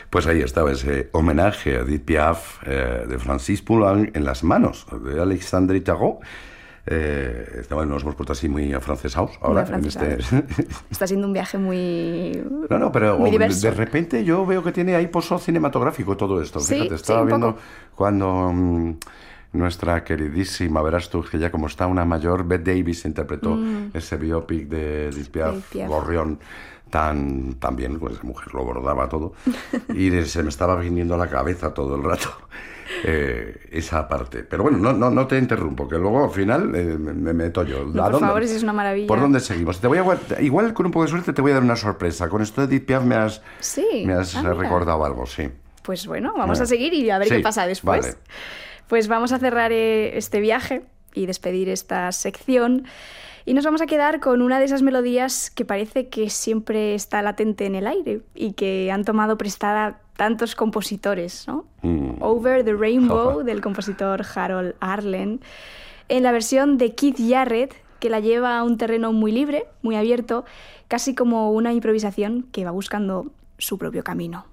Pues ahí estaba ese homenaje a Edith Piaf de Francis Poulenc en las manos de Alexandre Tarot. Nos hemos puesto así muy afrancesados ahora. Está siendo un viaje muy... No, pero muy diverso. De repente yo veo que tiene ahí pozo cinematográfico todo esto. Sí, fíjate, estaba viendo poco. cuando nuestra queridísima, verás tú, que ya como está una mayor, Bette Davis interpretó ese biopic de Edith Piaf, Gorrión, tan bien, pues esa mujer lo bordaba todo, y se me estaba viniendo a la cabeza todo el rato esa parte. Pero bueno, no te interrumpo, que luego al final me meto yo. No, por favor, es una maravilla. ¿Por dónde seguimos? Igual con un poco de suerte te voy a dar una sorpresa. Con esto de Edith Piaf me has recordado algo, sí. Pues bueno, vamos a seguir y a ver qué pasa después. Vale. Pues vamos a cerrar este viaje y despedir esta sección. Y nos vamos a quedar con una de esas melodías que parece que siempre está latente en el aire y que han tomado prestada tantos compositores, ¿no? Over the Rainbow, del compositor Harold Arlen, en la versión de Keith Jarrett, que la lleva a un terreno muy libre, muy abierto, casi como una improvisación que va buscando su propio camino.